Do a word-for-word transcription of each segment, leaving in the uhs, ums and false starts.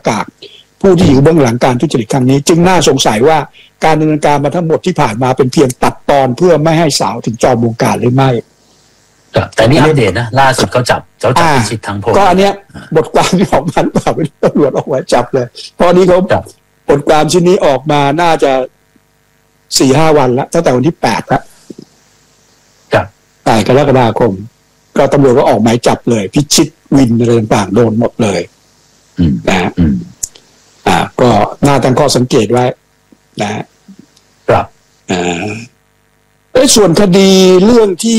ากากผู้ที่อยู่เบื้องหลังการทุจริตครั้งนี้จึงน่าสงสัยว่าการดำเนินการมาทั้งหมดที่ผ่านมาเป็นเพียงตัดตอนเพื่อไม่ให้สาวถึงจอมวงการหรือไม่แต่นี่อัปเดตนะล่าสุดเขาจับเขาจับพิชิตทั้งพลก็อันเนี้ยบทความที่ออกมาเปล่าเป็นตำรวจออกมาจับเลยเพราะนี้เขาบทความชิ้นนี้ออกมาน่าจะสี่ห้าวันแล้วตั้งแต่วันที่แปดแล้วแปดกรกฎาคมก็ตำรวจก็ออกหมายจับเลยพิชิตวินอะไรต่างๆโดนหมดเลยนะฮะอ่าก็น่าตั้งข้อสังเกตไว้นะครับอ่าส่วนคดีเรื่องที่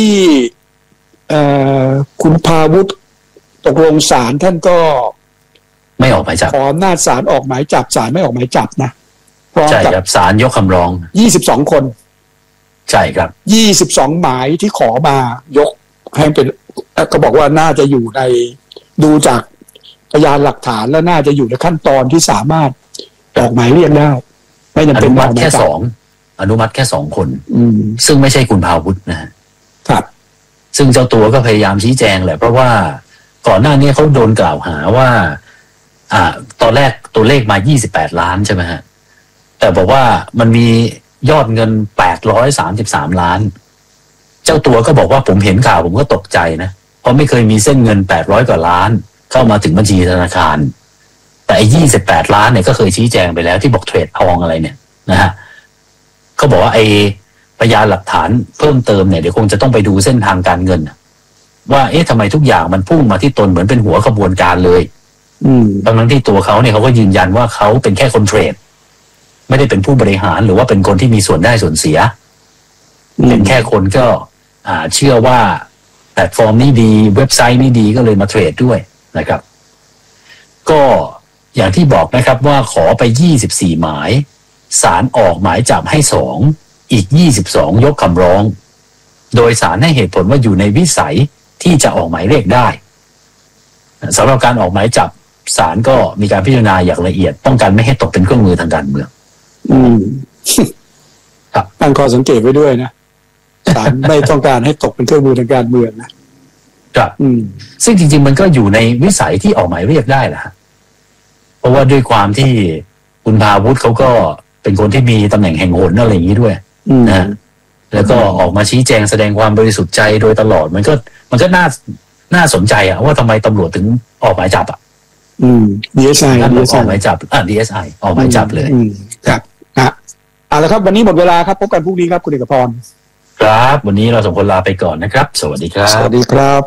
คุณพาวุฒิตกลงศาลท่านก็ไม่ออกหมายจับขออำนาจศาลออกหมายจับศาลไม่ออกหมายจับนะใช่ครับศาลยกคำร้องยี่สิบสองคนใช่ครับยี่สิบสองหมายที่ขอมายกให้เป็นก็บอกว่าน่าจะอยู่ในดูจากพยานหลักฐานแล้วน่าจะอยู่ในขั้นตอนที่สามารถออกหมายเรียกได้ไม่จำเป็นอนุมัติแค่สองอนุมัติแค่สองคนซึ่งไม่ใช่คุณพาวุฒินะครับซึ่งเจ้าตัวก็พยายามชี้แจงแหละเพราะว่าก่อนหน้านี้เขาโดนกล่าวหาว่าอ่าตอนแรกตัวเลขมายี่สิบแปดล้านใช่ไหมฮะแต่บอกว่ามันมียอดเงินแปดร้อยสามสิบสามล้านเจ้าตัวก็บอกว่าผมเห็นข่าวผมก็ตกใจนะเพราะไม่เคยมีเส้นเงินแปดร้อยกว่าล้านเข้ามาถึงบัญชีธนาคารแต่ไอ้ยี่สิบแปดล้านเนี่ยก็เคยชี้แจงไปแล้วที่บอกเทรดทองอะไรเนี่ยนะฮะเขาบอกว่าไอ้พยานหลักฐานเพิ่มเติมเนี่ยเดี๋ยวคงจะต้องไปดูเส้นทางการเงินว่าเอ๊ะทำไมทุกอย่างมันพุ่งมาที่ตนเหมือนเป็นหัวขบวนการเลยอืมดังนั้นที่ตัวเขาเนี่ยเขาก็ยืนยันว่าเขาเป็นแค่คนเทรดไม่ได้เป็นผู้บริหารหรือว่าเป็นคนที่มีส่วนได้ส่วนเสียเป็นแค่คนก็อ่าเชื่อว่าแพลตฟอร์มนี้ดีเว็บไซต์นี้ดีก็เลยมาเทรดด้วยนะครับก็อย่างที่บอกนะครับว่าขอไปยี่สิบสี่หมายศาลออกหมายจับให้สองอีกยี่สิบสองยกคำร้องโดยศาลให้เหตุผลว่าอยู่ในวิสัยที่จะออกหมายเรียกได้สำหรับการออกหมายจับศาลก็มีการพิจารณาอย่างละเอียดป้องกันไม่ให้ตกเป็นเครื่องมือทางการเมืองอืมครับตั้งข้อสังเกตไว้ด้วยนะศาลไม่ต้องการให้ตกเป็นเครื่องมือทางการเมืองนะครับอืมซึ่งจริงๆมันก็อยู่ในวิสัยที่ออกหมายเรียกได้แหละเพราะว่าด้วยความที่คุณพาวุฒิเขาก็เป็นคนที่มีตำแหน่งแห่งหนอะไรอย่างนี้ด้วยนะแล้วก็ออกมาชี้แจงแสดงความบริสุทธิ์ใจโดยตลอดมันก็มันก็น่าน่าสนใจอะว่าทำไมตำรวจถึงออกหมายจับอะอืม ดี เอส ไอออกหมายจับอ่า ดี เอส ไอ ออกหมายจับเลยครับอ่ะเอาละครับวันนี้หมดเวลาครับพบกันพรุ่งนี้ครับคุณเอกพรครับวันนี้เราสองคนลาไปก่อนนะครับสวัสดีครับสวัสดีครับ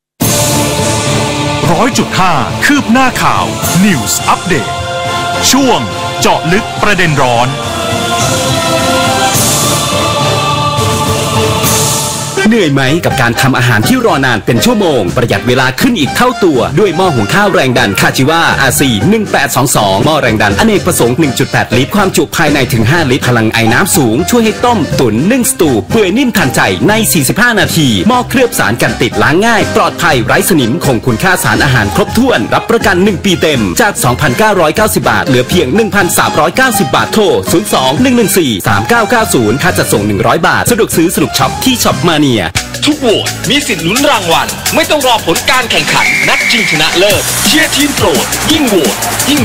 ร้อยจุดห้าคืบหน้าข่าว News Update ช่วงเจาะลึกประเด็นร้อนเหนื่อยไหมกับการทำอาหารที่รอนานเป็นชั่วโมงประหยัดเวลาขึ้นอีกเท่าตัวด้วยหม้อหุงข้าวแรงดันคาจิวา อาร์ ซี หนึ่งแปดสองสองหม้อแรงดันอเนกประสงค์ หนึ่งจุดแปด ลิตรความจุภายในถึงห้าลิตรพลังไอน้ำสูงช่วยให้ต้มตุ๋นนึ่งสตูเปื่อยนิ่มทันใจในสี่สิบห้านาทีหม้อเคลือบสารกันติดล้างง่ายปลอดภัยไร้สนิมคงคุณค่าสารอาหารครบถ้วนรับประกันหนึ่งปีเต็มจาก สองพันเก้าร้อยเก้าสิบ บาทเหลือเพียง หนึ่งพันสามร้อยเก้าสิบ บาทโทรศูนย์ สอง หนึ่ง หนึ่ง สี่ สาม เก้า เก้า ศูนย์ค่าจัดส่งหนึ่งร้อยบาทสะดวกซื้อสนุกช็อปที่ช็อปมาเนียทุกโหวตมีสิทธิ์ลุ้นรางวัลไม่ต้องรอผลการแข่งขันนัดชิงชนะเลิศเชียร์ทีมโปรดยิ่งโหวตยิ่ง